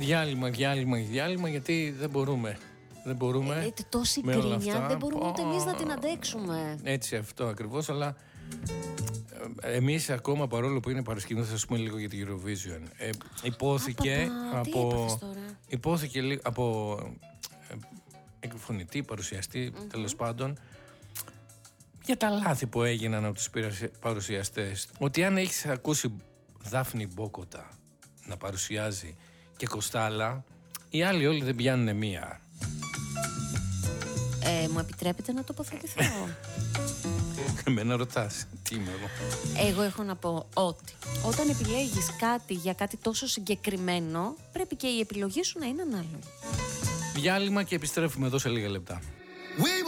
Διάλειμμα, γιατί δεν μπορούμε. Δεν μπορούμε. Τόση γκρίνια δεν μπορούμε ούτε εμείς να την αντέξουμε. Έτσι, αυτό ακριβώς, αλλά εμείς ακόμα, παρόλο που είναι παρασκήνιο, θα πούμε λίγο για την Eurovision. Υπόθηκε από εκφωνητή, παρουσιαστή, τέλος πάντων, για τα λάθη που έγιναν από τους παρουσιαστές. Ότι αν έχεις ακούσει Δάφνη Μπόκοτα να παρουσιάζει και Κοστάλα, οι άλλοι όλοι δεν πιάνουν μία. Μου επιτρέπετε να τοποθετηθώ? Εμένα ρωτάς, τι είμαι εγώ? Εγώ έχω να πω ότι όταν επιλέγεις κάτι για κάτι τόσο συγκεκριμένο, πρέπει και η επιλογή σου να είναι ανάλογη. Διάλειμμα και επιστρέφουμε εδώ σε λίγα λεπτά.